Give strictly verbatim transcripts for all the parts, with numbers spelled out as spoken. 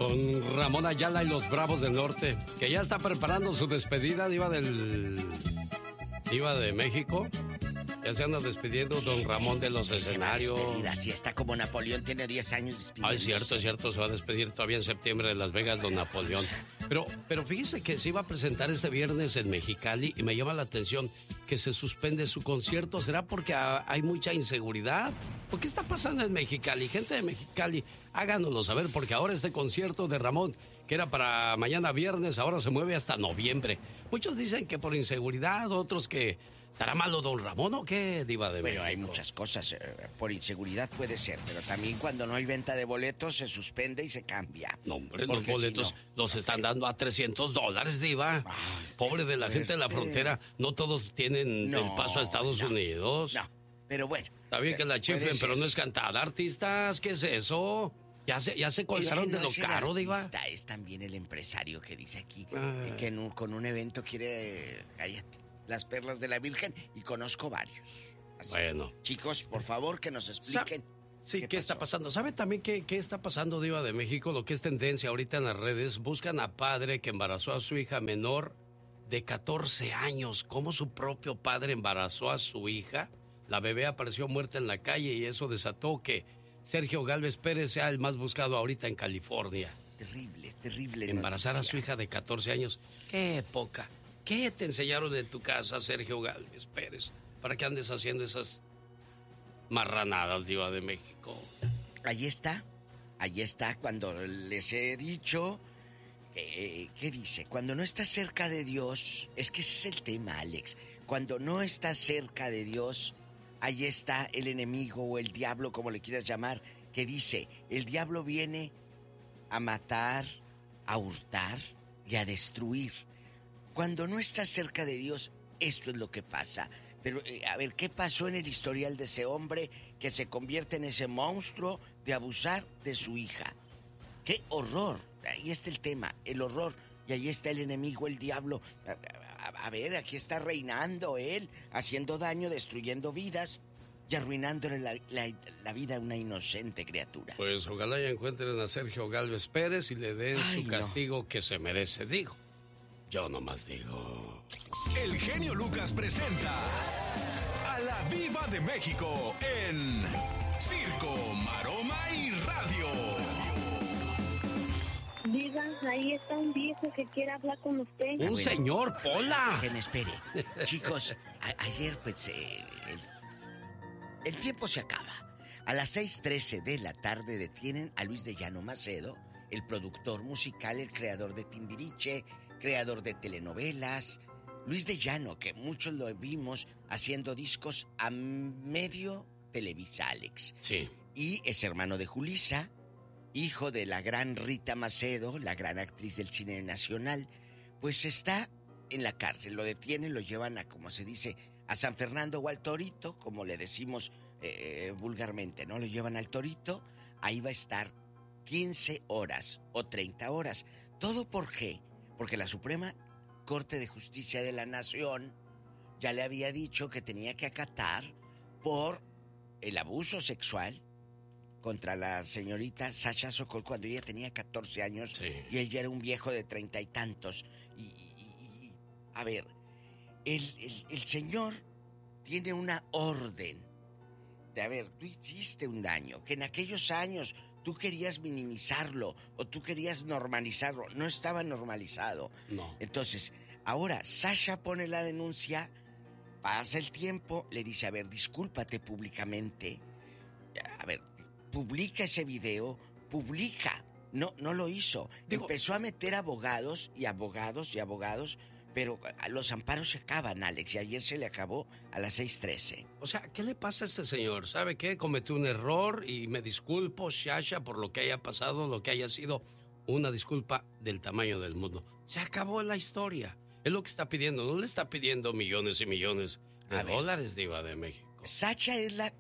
Con Ramón Ayala y los Bravos del Norte, que ya está preparando su despedida, Diva del... Diva de México. Ya se anda despidiendo don Ramón de los escenarios. Así está como Napoleón, tiene diez años despidiendo. Ay, cierto, cierto, se va a despedir todavía en septiembre de Las Vegas don Napoleón. Pero, pero fíjese que se iba a presentar este viernes en Mexicali y me llama la atención que se suspende su concierto. ¿Será porque hay mucha inseguridad? ¿Por qué está pasando en Mexicali? Gente de Mexicali, háganoslo saber, porque ahora este concierto de Ramón, que era para mañana viernes, ahora se mueve hasta noviembre. Muchos dicen que por inseguridad, otros que... ¿Estará malo don Ramón o qué, Diva de México? Bueno, hay muchas cosas. Por inseguridad puede ser, pero también cuando no hay venta de boletos se suspende y se cambia. No, hombre, los boletos si no, los están dando a trescientos dólares, Diva. Ay, Pobre de la fuerte. Gente de la frontera. No todos tienen no, el paso a Estados no, Unidos. No, pero bueno. Está bien que la chiflen, pero no es cantada. Artistas, ¿qué es eso? Ya se, ya se colgaron no de lo caro, Diva. Es también el empresario que dice aquí Ay. que en un, con un evento quiere... Cállate. Las perlas de la Virgen, y conozco varios. Así, bueno. Chicos, por favor, que nos expliquen. Sí, ¿qué, ¿qué está pasando? ¿Sabe también qué, qué está pasando, Diva de México? Lo que es tendencia ahorita en las redes. Buscan a padre que embarazó a su hija menor de catorce años. ¿Cómo su propio padre embarazó a su hija? La bebé apareció muerta en la calle y eso desató que Sergio Gálvez Pérez sea el más buscado ahorita en California. Terrible, terrible. Embarazar noticia. a su hija de catorce años. ¡Qué poca! ¿Qué te enseñaron en tu casa, Sergio Gálvez Pérez, para que andes haciendo esas marranadas, Diva de México? Ahí está, ahí está, cuando les he dicho, eh, ¿qué dice? Cuando no estás cerca de Dios, es que ese es el tema, Alex. Cuando no estás cerca de Dios, ahí está el enemigo o el diablo, como le quieras llamar, que dice, el diablo viene a matar, a hurtar y a destruir. Cuando no estás cerca de Dios, esto es lo que pasa. Pero, eh, a ver, ¿qué pasó en el historial de ese hombre que se convierte en ese monstruo de abusar de su hija? ¡Qué horror! Ahí está el tema, el horror. Y ahí está el enemigo, el diablo. A, a, a ver, aquí está reinando él, haciendo daño, destruyendo vidas y arruinándole la, la, la vida a una inocente criatura. Pues ojalá ya encuentren a Sergio Gálvez Pérez y le den Ay, su castigo no. que se merece, digo. Yo nomás digo. El genio Lucas presenta a la Diva de México en Circo, Maroma y Radio. Diva, ahí está un viejo que quiere hablar con usted. Un bueno, señor, Pola. Que me espere. Chicos, a- ayer pues eh, el, el tiempo se acaba. A las seis trece de la tarde detienen a Luis de Llano Macedo, el productor musical, el creador de Timbiriche, creador de telenovelas. Luis de Llano, que muchos lo vimos haciendo discos a medio Televisa, Alex. Sí. Y es hermano de Julissa, hijo de la gran Rita Macedo, la gran actriz del cine nacional. Pues está en la cárcel, lo detienen, lo llevan a, como se dice, a San Fernando o al Torito, como le decimos eh, vulgarmente, ¿no? Lo llevan al Torito, ahí va a estar quince horas o treinta horas. ¿Todo por qué? Porque la Suprema Corte de Justicia de la Nación ya le había dicho que tenía que acatar por el abuso sexual contra la señorita Sasha Sokol cuando ella tenía catorce años sí. y él ya era un viejo de treinta y tantos. Y, y, y a ver, el, el, el señor tiene una orden de, a ver, tú hiciste un daño, que en aquellos años tú querías minimizarlo o tú querías normalizarlo. No estaba normalizado. No. Entonces, ahora Sasha pone la denuncia, pasa el tiempo, le dice, a ver, discúlpate públicamente. A ver, publica ese video, publica. No, no lo hizo. Digo, empezó a meter abogados y abogados y abogados, pero los amparos se acaban, Alex, y ayer se le acabó a las seis trece. O sea, ¿qué le pasa a este señor? ¿Sabe qué? Cometió un error y me disculpo, Sasha, por lo que haya pasado, lo que haya sido una disculpa del tamaño del mundo. Se acabó la historia. Es lo que está pidiendo. No le está pidiendo millones y millones de a dólares, ver, Diva de México. Sasha es la,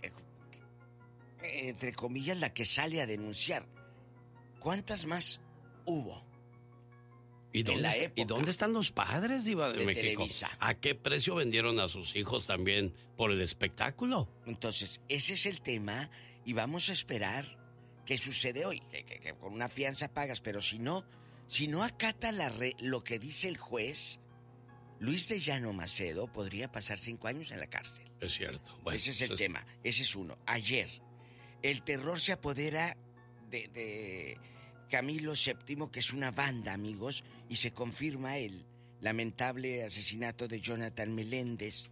entre comillas, la que sale a denunciar. ¿Cuántas más hubo? ¿Y dónde, ¿Y dónde están los padres, Diva de, de México? Televisa. ¿A qué precio vendieron a sus hijos también por el espectáculo? Entonces, ese es el tema y vamos a esperar ¿Qué sucede hoy? Que, que, que con una fianza pagas, pero si no, si no acata la re, lo que dice el juez, Luis de Llano Macedo podría pasar cinco años en la cárcel. Es cierto. Bueno, ese es el es... tema, ese es uno. Ayer, el terror se apodera de, de Camilo séptimo, que es una banda, amigos, y se confirma el lamentable asesinato de Jonathan Meléndez.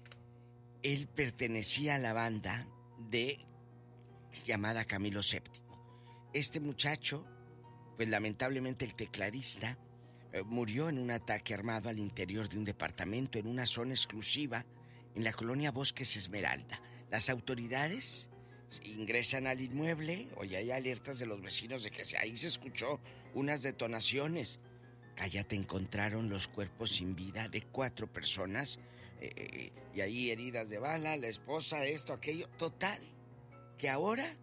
Él pertenecía a la banda de llamada Camilo séptimo. Este muchacho, pues lamentablemente el tecladista, eh, murió en un ataque armado al interior de un departamento en una zona exclusiva en la colonia Bosques Esmeralda. Las autoridades ingresan al inmueble, hoy hay alertas de los vecinos de que ahí se escuchó unas detonaciones. Cállate, encontraron los cuerpos sin vida de cuatro personas, eh, y ahí heridas de bala, la esposa, esto, aquello, total. Que ahora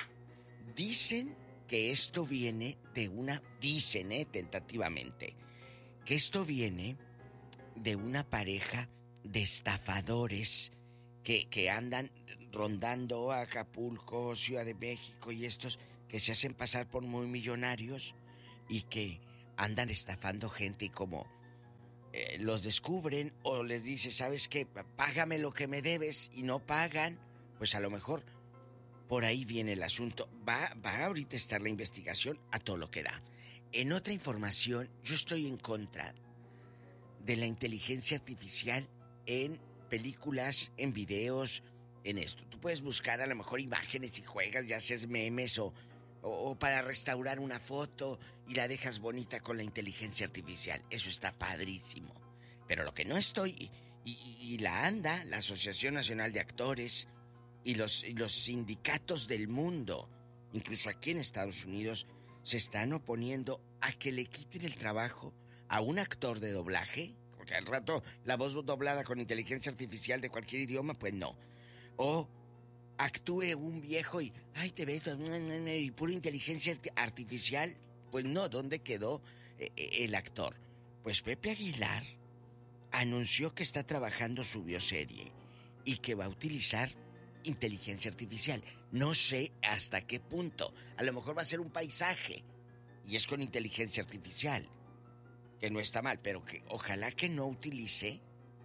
dicen que esto viene de una... Dicen, eh, tentativamente, que esto viene de una pareja de estafadores que, que andan rondando Acapulco, Ciudad de México y estos que se hacen pasar por muy millonarios y que andan estafando gente y como eh, los descubren o les dice, ¿sabes qué? Págame lo que me debes y no pagan, pues a lo mejor... Por ahí viene el asunto. Va, va ahorita a estar la investigación a todo lo que da. En otra información, yo estoy en contra de la inteligencia artificial en películas, en videos, en esto. Tú puedes buscar a lo mejor imágenes y juegas, ya seas memes o, o, o para restaurar una foto y la dejas bonita con la inteligencia artificial. Eso está padrísimo. Pero lo que no estoy... Y, y, y la ANDA, la Asociación Nacional de Actores... Y los, y los sindicatos del mundo, incluso aquí en Estados Unidos, se están oponiendo a que le quiten el trabajo a un actor de doblaje, porque al rato la voz doblada con inteligencia artificial de cualquier idioma, pues no. O actúe un viejo y, ay, te ves, y pura inteligencia artificial, pues no, ¿dónde quedó el actor? Pues Pepe Aguilar anunció que está trabajando su bioserie y que va a utilizar inteligencia artificial. No sé hasta qué punto. A lo mejor va a ser un paisaje y es con inteligencia artificial, que no está mal, pero que ojalá que no utilice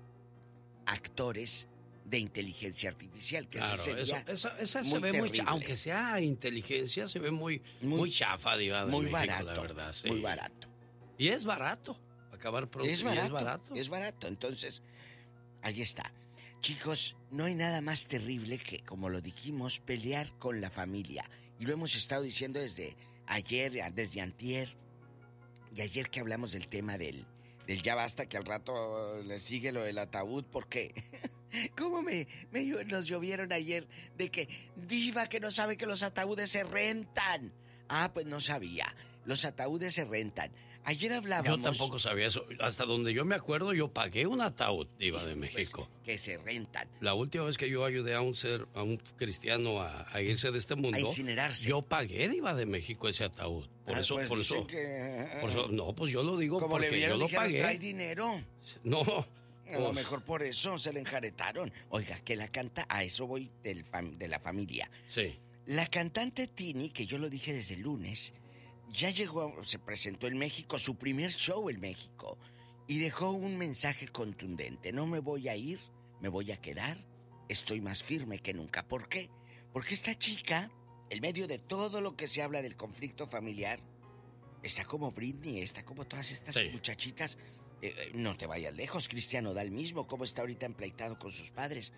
actores de inteligencia artificial, que claro, eso sería eso, eso, eso se ve muy, aunque sea inteligencia, se ve muy muy, muy chafa, diva de muy México, barato, la verdad, sí. Muy barato. Y es barato. Acabar pronto. Es barato, es barato. Es barato. Entonces, ahí está. Chicos, no hay nada más terrible que, como lo dijimos, pelear con la familia. Y lo hemos estado diciendo desde ayer, desde antier. Y ayer que hablamos del tema del, del ya basta, que al rato le sigue lo del ataúd, porque... ¿Cómo me, me nos llovieron ayer de que diva que no sabe que los ataúdes se rentan? Ah, pues no sabía. Los ataúdes se rentan. Ayer hablábamos... Yo tampoco sabía eso. Hasta donde yo me acuerdo, yo pagué un ataúd, diva de pues, México. Que se rentan. La última vez que yo ayudé a un ser, a un cristiano a, a irse de este mundo... A incinerarse. Yo pagué, diva de México, ese ataúd. Por ah, eso, pues por eso, que... por eso... No, pues yo lo digo como porque le vieron, yo lo dijeron, pagué. ¿trae dinero? No... A lo mejor por eso se le enjaretaron. Oiga, que la canta, a eso voy del fam, de la familia. Sí. La cantante Tini, que yo lo dije desde el lunes, ya llegó, se presentó en México, su primer show en México, y dejó un mensaje contundente. No me voy a ir, me voy a quedar, estoy más firme que nunca. ¿Por qué? Porque esta chica, en medio de todo lo que se habla del conflicto familiar, está como Britney, está como todas estas sí. muchachitas... Eh, no te vayas lejos, Cristian Nodal mismo, cómo está ahorita empleitado con sus padres.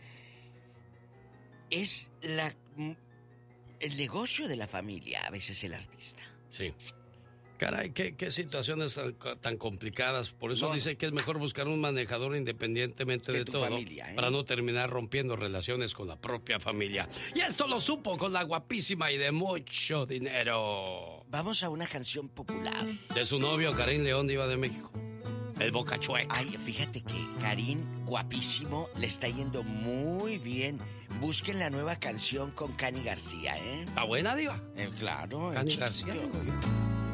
Es la el negocio de la familia, a veces el artista. Sí. Caray, qué, qué situaciones tan, tan complicadas. Por eso no. dice que es mejor buscar un manejador independientemente de todo, familia, ¿eh? Para no terminar rompiendo relaciones con la propia familia. Y esto lo supo con la guapísima y de mucho dinero. Vamos a una canción popular. De su novio, Karim León, diva de México. El Boca Chueca. Ay, fíjate que Karim, guapísimo, le está yendo muy bien. Busquen la nueva canción con Cani García, ¿eh? ¿Está buena, diva? Eh, claro. Cani García. Yo, yo,